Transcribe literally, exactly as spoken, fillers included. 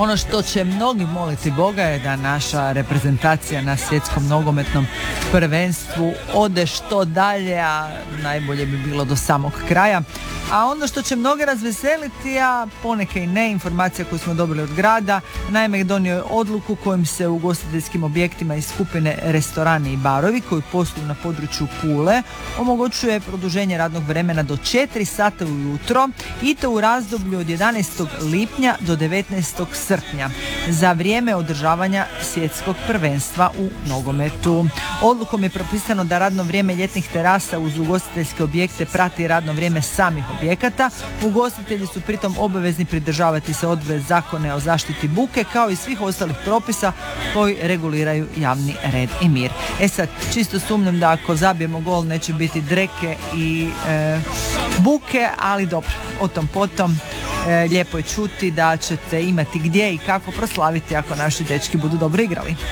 Ono što će mnogi moliti Boga je da naša reprezentacija na svjetskom nogometnom prvenstvu ode što dalje, a najbolje bi bilo do samog kraja. A ono što će mnoge razveseliti, a poneke i ne, informacija koju smo dobili od grada, naime donio je odluku kojim se u ugostiteljskim objektima iz skupine restorani i barovi koji posluju na području Pule omogućuje produženje radnog vremena do četiri sata ujutro i to u razdoblju od jedanaestog lipnja do devetnaestog srpnja za vrijeme održavanja svjetskog prvenstva u nogometu. Odlukom je propisano da radno vrijeme ljetnih terasa uz ugostiteljske objekte prati radno vrijeme samih objekata. Ugostitelji su pritom obavezni pridržavati se odredbe zakona o zaštiti buke kao i svih ostalih propisa koji reguliraju javni red i mir. E sad, čisto sumnjam da ako zabijemo gol neće biti dreke i e, buke, ali dobro, o tom potom. E, lijepo je čuti da ćete imati gdje i kako proslaviti ako naši dečki budu dobro igrali.